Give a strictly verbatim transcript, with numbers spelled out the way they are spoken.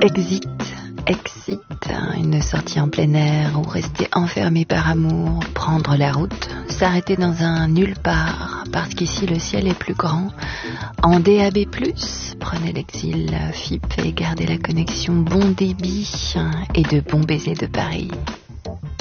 Exit, exit, une sortie en plein air ou rester enfermé par amour, prendre la route, s'arrêter dans un nulle part, parce qu'ici le ciel est plus grand. En D A B plus, prenez l'exil, F I P et gardez la connexion bon débit et de bons baisers de Paris.